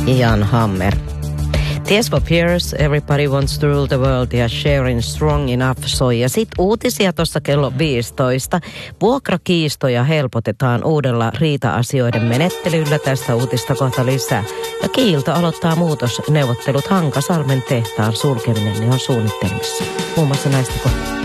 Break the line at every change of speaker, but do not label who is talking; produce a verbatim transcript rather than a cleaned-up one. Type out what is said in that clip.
Jan Hammer. Tears for Fears, Everybody Wants to Rule the World ja Sharing Strong Enough soi. Ja sit uutisia tuossa kello viisitoista. Vuokrakiistoja helpotetaan uudella riita-asioiden menettelyllä. Tästä uutista kohta lisää. Ja Kiilto aloittaa muutosneuvottelut. Hankasalmen tehtaan sulkeminen niin on suunnittelussa. Muun muassa näistä kohtaa.